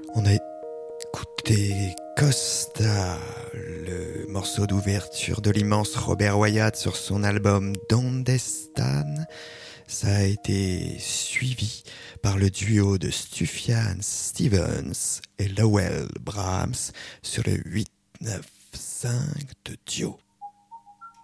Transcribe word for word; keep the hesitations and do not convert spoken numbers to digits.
On a écouté Costa, le morceau d'ouverture de l'immense Robert Wyatt sur son album Donde Stan. Ça a été suivi par le duo de Sufjan Stevens et Lowell Brahms sur le huit neuf cinq de Dio.